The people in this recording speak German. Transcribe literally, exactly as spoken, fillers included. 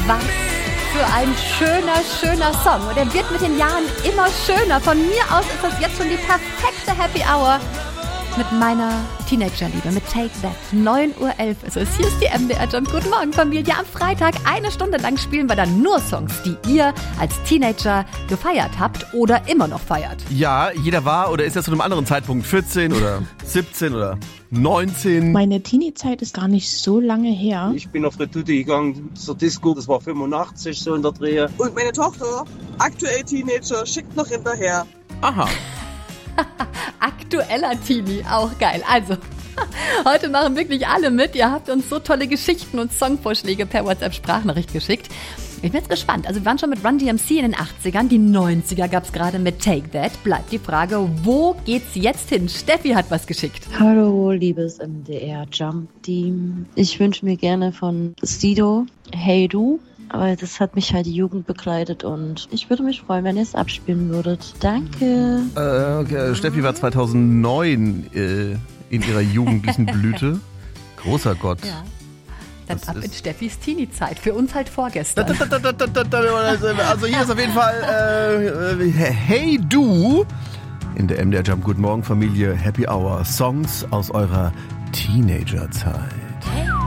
Was für ein schöner, schöner Song. Und er wird mit den Jahren immer schöner. Von mir aus ist das jetzt schon die perfekte Happy Hour mit meiner Teenagerliebe, mit Take That. neun Uhr elf ist es. Hier ist die M D R Jump. Guten Morgen, Familie. Am Freitag eine Stunde lang spielen wir dann nur Songs, die ihr als Teenager gefeiert habt oder immer noch feiert. Ja, jeder war oder ist ja zu einem anderen Zeitpunkt vierzehn oder siebzehn oder neunzehn. Meine Teenie-Zeit ist gar nicht so lange her. Ich bin auf Retutti gegangen zur Disco, das war fünfundachtzig so in der Drehe. Und meine Tochter, aktuell Teenager, schickt noch hinterher. Aha. Aktueller Teenie, auch geil. Also, heute machen wirklich alle mit. Ihr habt uns so tolle Geschichten und Songvorschläge per WhatsApp-Sprachnachricht geschickt. Ich bin jetzt gespannt. Also wir waren schon mit Run D M C in den achtzigern, die neunziger gab es gerade mit Take That. Bleibt die Frage, wo geht's jetzt hin? Steffi hat was geschickt. Hallo, liebes M D R Jump Team. Ich wünsche mir gerne von Sido Hey Du. Aber das hat mich halt die Jugend begleitet und ich würde mich freuen, wenn ihr es abspielen würdet. Danke. Äh, okay. Steffi war zweitausendneun äh, in ihrer jugendlichen Blüte. Großer Gott. Ja. Dann Das ab ist- in Steffis Teenie-Zeit. Für uns halt vorgestern. Also hier ist auf jeden Fall äh, Hey Du in der M D R Jump Guten Morgen Familie Happy Hour. Songs aus eurer Teenagerzeit.